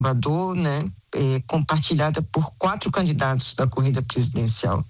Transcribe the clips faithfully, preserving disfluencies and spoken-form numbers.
Salvador, né, é, compartilhada por quatro candidatos da corrida presidencial.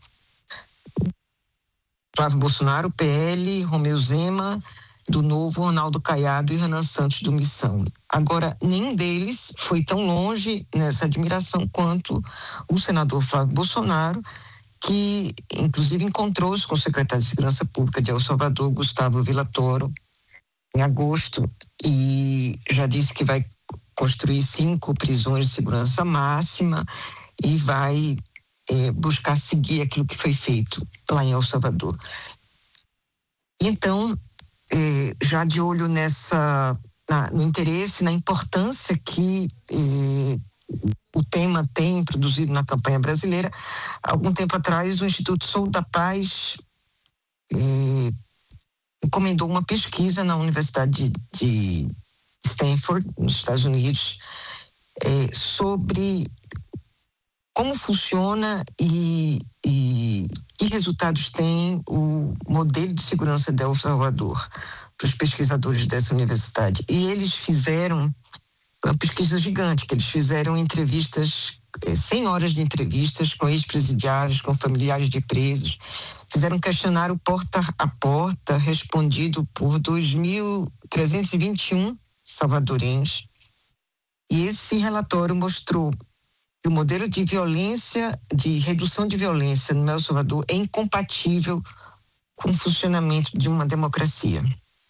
Flávio Bolsonaro, P L, Romeu Zema, do Novo, Ronaldo Caiado e Renan Santos, do Missão. Agora, nenhum deles foi tão longe nessa admiração quanto o senador Flávio Bolsonaro, que inclusive encontrou-se com o secretário de Segurança Pública de El Salvador, Gustavo Villatoro, em agosto, e já disse que vai construir cinco prisões de segurança máxima e vai é, buscar seguir aquilo que foi feito lá em El Salvador. Então, é, já de olho nessa, na, no interesse, na importância que é, o tema tem introduzido na campanha brasileira, algum tempo atrás o Instituto Sou da Paz é, encomendou uma pesquisa na Universidade de, de Stanford, nos Estados Unidos, é, sobre como funciona e, e que resultados tem o modelo de segurança de El Salvador para os pesquisadores dessa universidade. E eles fizeram uma pesquisa gigante, que eles fizeram entrevistas, cem horas de entrevistas com ex-presidiários, com familiares de presos, fizeram um questionário porta a porta, respondido por dois mil trezentos e vinte e um salvadorenhos, e esse relatório mostrou que o modelo de violência, de redução de violência no El Salvador é incompatível com o funcionamento de uma democracia.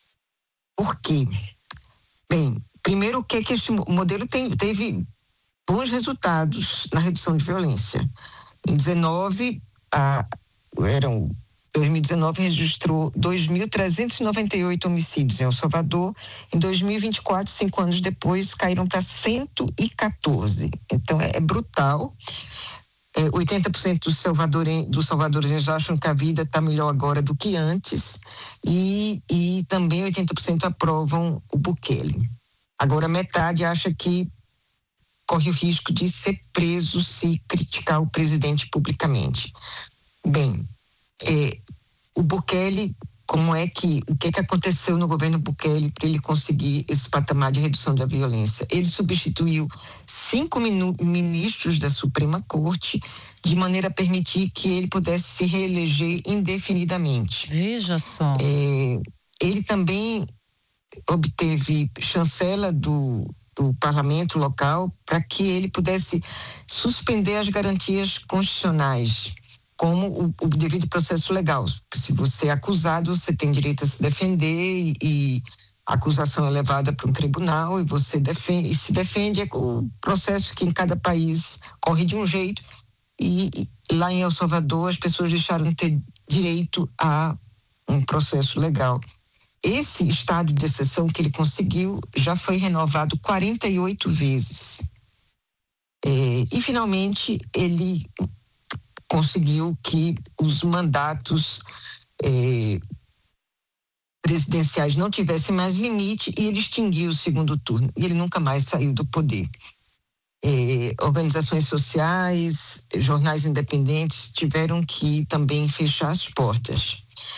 Por quê? Bem, primeiro, o que é que este modelo tem, teve bons resultados na redução de violência. Em dezenove, a, eram, dois mil e dezenove registrou dois mil trezentos e noventa e oito homicídios em El Salvador. Em dois mil e vinte e quatro, cinco anos depois, caíram para cento e quatorze. Então, é, é brutal. É, oitenta por cento dos salvadorenses, dos salvadorenses acham que a vida está melhor agora do que antes, e, e também oitenta por cento aprovam o Bukele. Agora, metade acha que corre o risco de ser preso se criticar o presidente publicamente. Bem, é, o Bukele, como é que, o que é que aconteceu no governo Bukele para ele conseguir esse patamar de redução da violência? Ele substituiu cinco minu, ministros da Suprema Corte de maneira a permitir que ele pudesse se reeleger indefinidamente. Veja só. É, ele também obteve chancela do, do parlamento local para que ele pudesse suspender as garantias constitucionais, como o, o devido processo legal. Se você é acusado, você tem direito a se defender, e, e a acusação é levada para um tribunal e você defende, e se defende. É o processo que em cada país corre de um jeito, e, e lá em El Salvador as pessoas deixaram de ter direito a um processo legal. Esse estado de exceção que ele conseguiu já foi renovado quarenta e oito vezes. É, e, finalmente, ele conseguiu que os mandatos é, presidenciais não tivessem mais limite, e ele extinguiu o segundo turno. E ele nunca mais saiu do poder. É, organizações sociais, jornais independentes tiveram que também fechar as portas.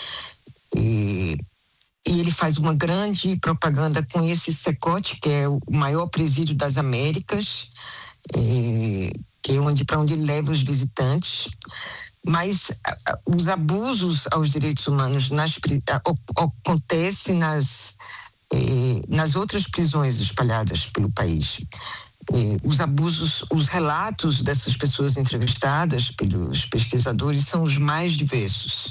É, E ele faz uma grande propaganda com esse Secote, que é o maior presídio das Américas, é, que é onde, para onde ele leva os visitantes. Mas a, a, os abusos aos direitos humanos nas, a, a, acontecem nas, é, nas outras prisões espalhadas pelo país. É, os abusos, os relatos dessas pessoas entrevistadas pelos pesquisadores são os mais diversos.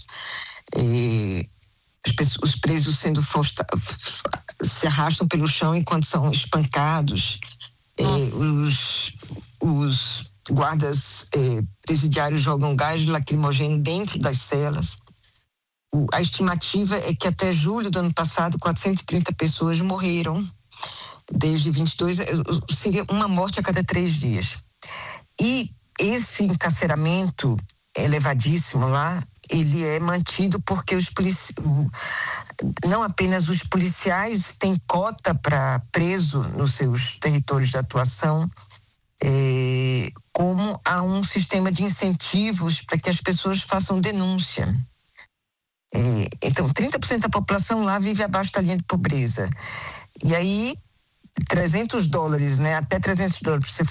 É, Os presos sendo força, se arrastam pelo chão enquanto são espancados. Eh, os, os guardas eh, presidiários jogam gás lacrimogêneo dentro das celas. O, a estimativa é que até julho do ano passado, quatrocentas e trinta pessoas morreram. Desde vinte e dois, seria uma morte a cada três dias. E esse encarceramento elevadíssimo lá, ele é mantido porque os polici... não apenas os policiais têm cota para preso nos seus territórios de atuação, é, como há um sistema de incentivos para que as pessoas façam denúncia. É, então, trinta por cento da população lá vive abaixo da linha de pobreza. E aí, trezentos dólares, né? Até trezentos dólares